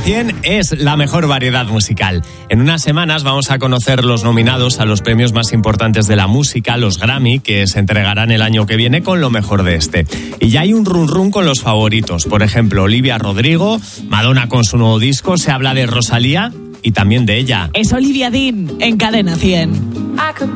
100 es la mejor variedad musical. En unas semanas vamos a conocer los nominados a los premios más importantes de la música, los Grammy, que se entregarán el año que viene con lo mejor de este. Y ya hay un run run con los favoritos. Por ejemplo, Olivia Rodrigo, Madonna con su nuevo disco, se habla de Rosalía y también de ella. Es Olivia Dean en Cadena 100.